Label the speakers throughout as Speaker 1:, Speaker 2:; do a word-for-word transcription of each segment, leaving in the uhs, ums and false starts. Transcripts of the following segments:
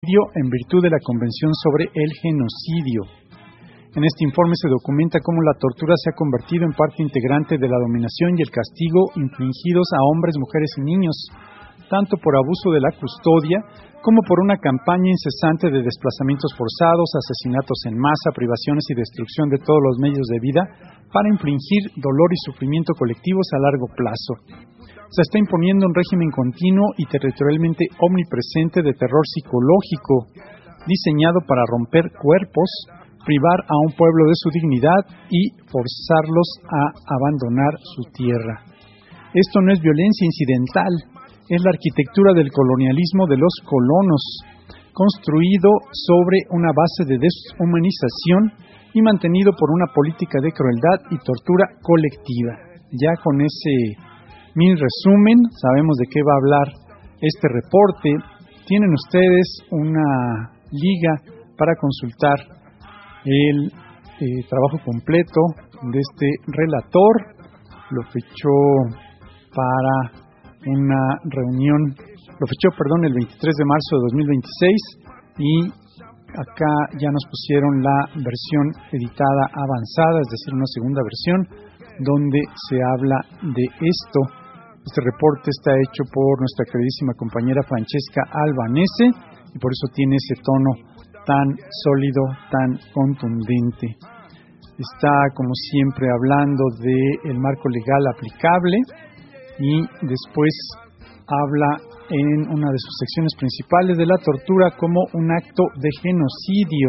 Speaker 1: en virtud de la Convención sobre el Genocidio. En este informe se documenta cómo la tortura se ha convertido en parte integrante de la dominación y el castigo infligidos a hombres, mujeres y niños, tanto por abuso de la custodia como por una campaña incesante de desplazamientos forzados, asesinatos en masa, privaciones y destrucción de todos los medios de vida para infligir dolor y sufrimiento colectivos a largo plazo. Se está imponiendo un régimen continuo y territorialmente omnipresente de terror psicológico, diseñado para romper cuerpos, privar a un pueblo de su dignidad y forzarlos a abandonar su tierra. Esto no es violencia incidental, es la arquitectura del colonialismo de los colonos, construido sobre una base de deshumanización y mantenido por una política de crueldad y tortura colectiva. Ya con ese mini resumen, sabemos de qué va a hablar este reporte. Tienen ustedes una liga para consultar el eh, trabajo completo de este relator. Lo fechó para una reunión, lo fechó, perdón, el veintitrés de marzo de dos mil veintiséis y acá ya nos pusieron la versión editada avanzada, es decir, una segunda versión donde se habla de esto. Este reporte está hecho por nuestra queridísima compañera Francesca Albanese y por eso tiene ese tono tan sólido, tan contundente. Está, como siempre, hablando del marco legal aplicable y después habla en una de sus secciones principales de la tortura como un acto de genocidio,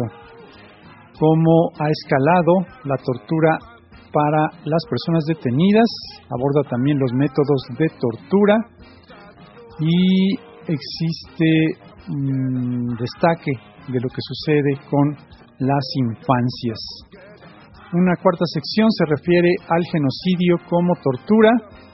Speaker 1: cómo ha escalado la tortura para las personas detenidas, aborda también los métodos de tortura y existe un destaque de lo que sucede con las infancias. Una cuarta sección se refiere al genocidio como tortura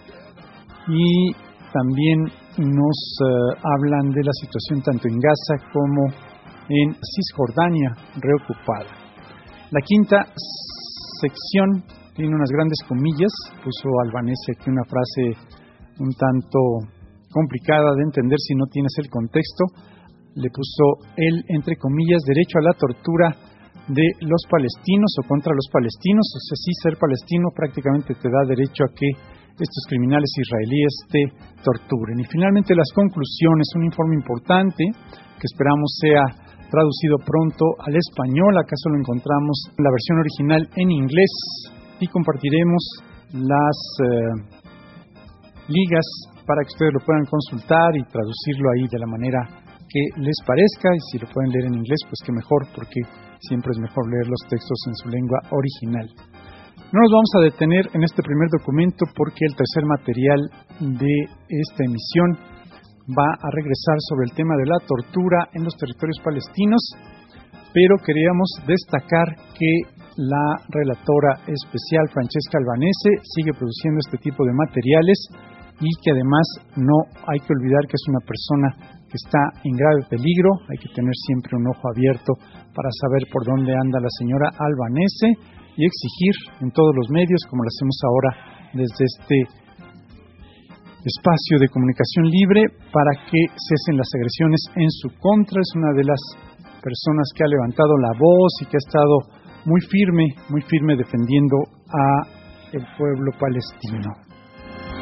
Speaker 1: y también nos uh, hablan de la situación tanto en Gaza como en Cisjordania reocupada. La quinta sección tiene unas grandes comillas, puso Albanese aquí una frase un tanto complicada de entender si no tienes el contexto, le puso el, entre comillas, derecho a la tortura de los palestinos o contra los palestinos, o sea, sí, ser palestino prácticamente te da derecho a que estos criminales israelíes te torturen. Y finalmente las conclusiones, un informe importante que esperamos sea traducido pronto al español, acaso lo encontramos en la versión original en inglés y compartiremos las eh, ligas para que ustedes lo puedan consultar y traducirlo ahí de la manera que les parezca, y si lo pueden leer en inglés, pues que mejor, porque siempre es mejor leer los textos en su lengua original. No nos vamos a detener en este primer documento porque el tercer material de esta emisión va a regresar sobre el tema de la tortura en los territorios palestinos, pero queríamos destacar que la relatora especial Francesca Albanese sigue produciendo este tipo de materiales y que además no hay que olvidar que es una persona que está en grave peligro. Hay que tener siempre un ojo abierto para saber por dónde anda la señora Albanese y exigir en todos los medios, como lo hacemos ahora desde este espacio de comunicación libre, para que cesen las agresiones en su contra. Es una de las personas que ha levantado la voz y que ha estado muy firme, muy firme defendiendo a el pueblo palestino.